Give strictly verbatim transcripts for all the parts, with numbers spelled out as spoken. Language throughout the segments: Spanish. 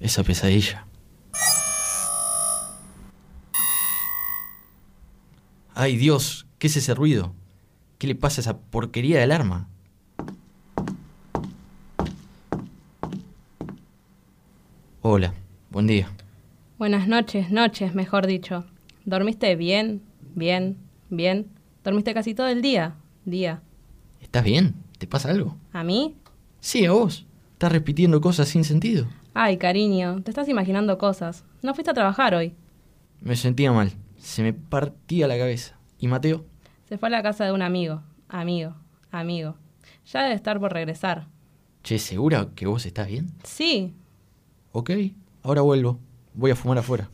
esa pesadilla. ¡Ay, Dios! ¿Qué es ese ruido? ¿Qué le pasa a esa porquería de alarma? Hola, buen día. Buenas noches, noches, mejor dicho. ¿Dormiste bien? Bien, bien. ¿Dormiste casi todo el día? Día. ¿Estás bien? ¿Te pasa algo? ¿A mí? Sí, a vos. Estás repitiendo cosas sin sentido. Ay, cariño, te estás imaginando cosas. No fuiste a trabajar hoy. Me sentía mal. Se me partía la cabeza. ¿Y Mateo? Se fue a la casa de un amigo. Amigo, amigo. Ya debe estar por regresar. Che, ¿segura que vos estás bien? Sí. Ok, ahora vuelvo. Voy a fumar afuera.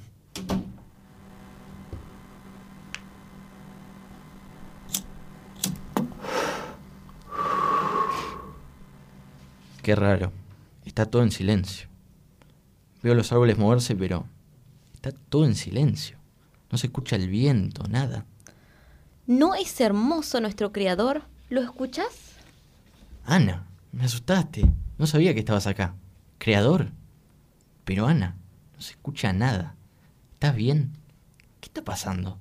Qué raro. Está todo en silencio. Veo los árboles moverse, pero está todo en silencio. No se escucha el viento, nada. ¿No es hermoso nuestro creador? ¿Lo escuchas? Ana, me asustaste. No sabía que estabas acá. ¿Creador? Pero Ana, no se escucha nada. ¿Estás bien? ¿Qué está pasando?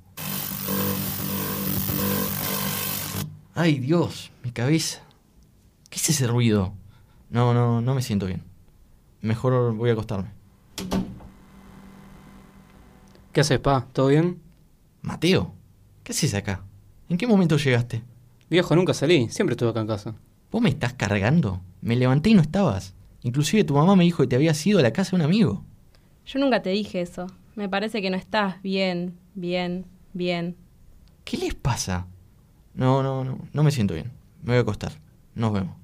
¡Ay, Dios! Mi cabeza. ¿Qué es ese ruido? No, no, no me siento bien. Mejor voy a acostarme. ¿Qué haces, pa? ¿Todo bien? Mateo, ¿qué haces acá? ¿En qué momento llegaste? Viejo, nunca salí. Siempre estuve acá en casa. ¿Vos me estás cargando? Me levanté y no estabas. Inclusive tu mamá me dijo que te habías ido a la casa de un amigo. Yo nunca te dije eso. Me parece que no estás bien, bien, bien. ¿Qué les pasa? No, no, no, no me siento bien. Me voy a acostar. Nos vemos.